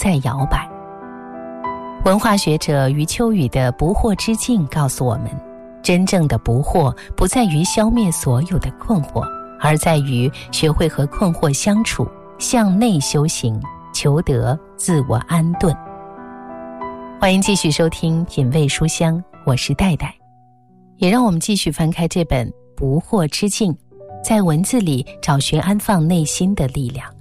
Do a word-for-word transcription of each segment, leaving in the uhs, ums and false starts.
再摇摆。文化学者余秋雨的不惑之境告诉我们，真正的不惑不在于消灭所有的困惑，而在于学会和困惑相处，向内修行，求得自我安顿。欢迎继续收听品味书香，我是戴戴。也让我们继续翻开这本《不惑之境》，在文字里找寻安放内心的力量。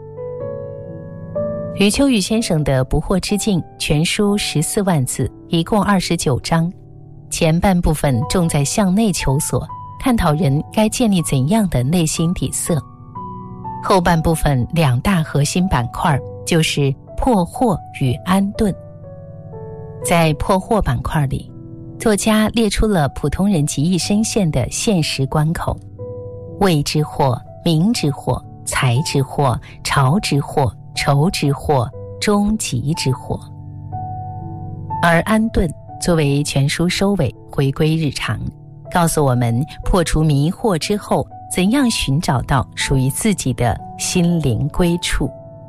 余秋雨先生的《不惑之境》全书十四万字，一共二十九章。前半部分重在向内求索，探讨人该建立怎样的内心底色。后半部分两大核心板块就是破惑与安顿。在破惑板块里，作家列出了普通人极易深陷的现实关口：位之惑、名之惑、财之惑、朝之惑、仇之祸、终极之祸。而安顿作为全书收尾，回归日常，告诉我们破除迷惑之后，怎样寻找到属于自己的心灵归处。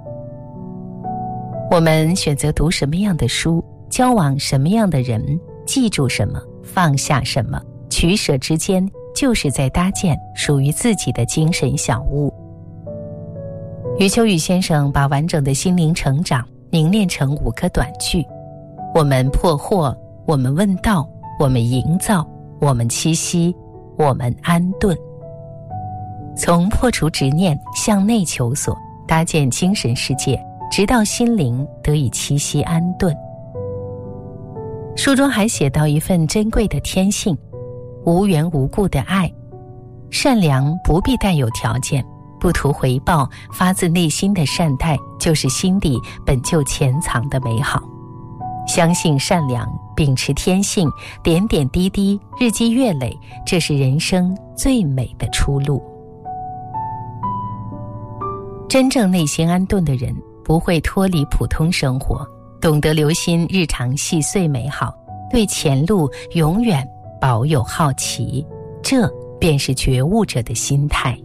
我们选择读什么样的书，交往什么样的人，记住什么，放下什么，取舍之间，就是在搭建属于自己的精神小屋。余秋雨先生把完整的心灵成长凝练成五个短句：我们破惑，我们问道，我们营造，我们栖息，我们安顿。从破除执念，向内求索，搭建精神世界，直到心灵得以栖息安顿。书中还写到一份珍贵的天性：无缘无故的爱。善良不必带有条件，不图回报，发自内心的善待，就是心底本就潜藏的美好。相信善良，秉持天性，点点滴滴，日积月累，这是人生最美的出路。真正内心安顿的人，不会脱离普通生活，懂得留心日常细碎美好，对前路永远保有好奇，这便是觉悟者的心态。